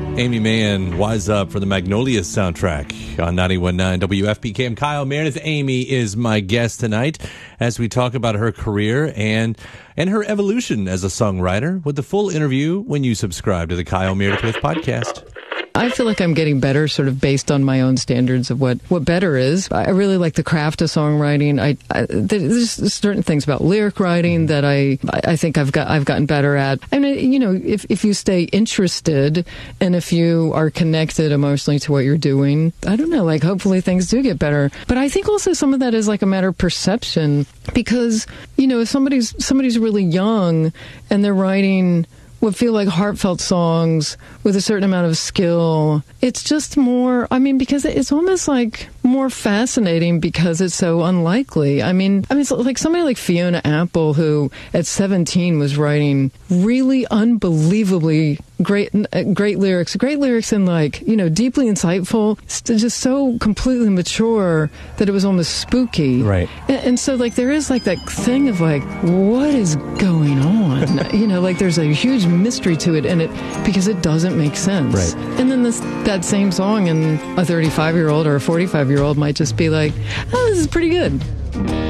Amy Mann, Wise Up for the Magnolia soundtrack on 91.9 WFPK. I'm Kyle Meredith. Amy is my guest tonight as we talk about her career and her evolution as a songwriter, with the full interview when you subscribe to the Kyle Meredith With podcast. I feel like I'm getting better sort of based on my own standards of what better is. I really like the craft of songwriting. There's certain things about lyric writing that I think I've gotten better at. And, if you stay interested and if you are connected emotionally to what you're doing, I don't know, like hopefully things do get better. But I think also some of that is like a matter of perception, because, if somebody's really young and they're writing what feel like heartfelt songs with a certain amount of skill, it's just more, because it's almost like more fascinating because it's so unlikely. It's like somebody like Fiona Apple, who at 17 was writing really unbelievably great lyrics and deeply insightful, just so completely mature that it was almost spooky. Right. And so there is that thing of what is going on? There's a huge mystery to it, because it doesn't make sense. Right. And then that same song, and a 35-year-old or a 45-year-old might just be like, oh, this is pretty good.